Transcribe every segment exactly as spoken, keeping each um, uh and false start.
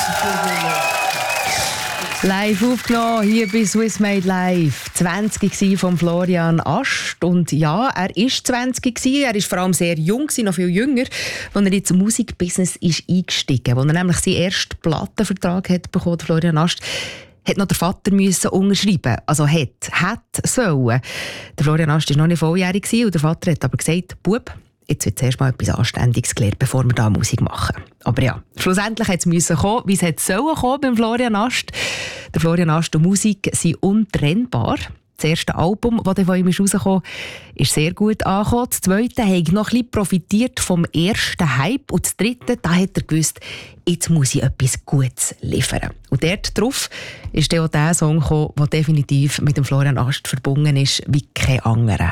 Live aufgenommen, hier bei Swiss Made Live. zwanzig von Florian Ast. Und ja, er war zwanzig. Er war vor allem sehr jung, noch viel jünger, als er ins Musikbusiness ist eingestiegen ist. Als er nämlich seinen ersten Plattenvertrag hat bekommen, Florian Ast, hat noch der Vater müssen unterschreiben. Also hat, hat sollen. Der Florian Ast war noch nicht volljährig und der Vater hat aber gesagt, Bub, jetzt wird zuerst mal etwas Anständiges gelernt, bevor wir da Musik machen. Aber ja, schlussendlich hat es kommen, wie es hätte sollen kommen beim Florian Ast. Der Florian Ast und Musik sind untrennbar. Das erste Album, das von ihm rauskam, ist sehr gut angekommen. Das zweite hat noch ein bisschen profitiert vom ersten Hype. Und das dritte, da hat er gewusst, jetzt muss ich etwas Gutes liefern. Und dort drauf ist dann auch der Song gekommen, der definitiv mit dem Florian Ast verbunden ist wie kein anderer.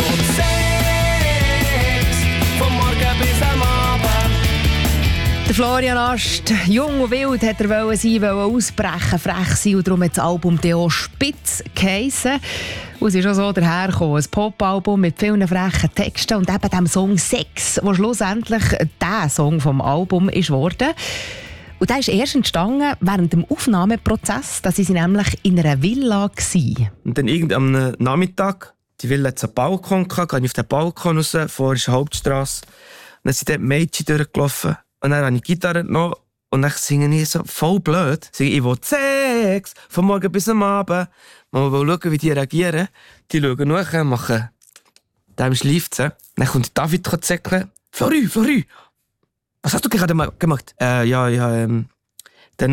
Der Florian Ast, jung und wild, hat er sein, wollte ausbrechen, frech sein und darum hat das Album «Deo Spitz» geheissen. Und es ist auch so dahergekommen, ein Pop-Album mit vielen frechen Texten und eben dem Song «Sex», der schlussendlich der Song vom Album ist worden. Und der ist erst entstanden während dem Aufnahmeprozess, da waren sie nämlich in einer Villa gewesen. Und dann irgendeinem Nachmittag, die Villa hat einen Balkon gehabt, gehe ich auf den Balkon raus, vor ist eine Hauptstrasse. Und dann sind dort Mädchen durchgelaufen. Und dann habe ich die Gitarre genommen und dann singe ich so voll blöd. Ich sage, ich will Sex, von morgen bis am Abend. Man will schauen, wie die reagieren. Die schauen nach, machen dem schleift sie. Dann kommt David zäckeln. Flori, Flori, was hast du gerade gemacht? Äh, ja, ich habe ähm,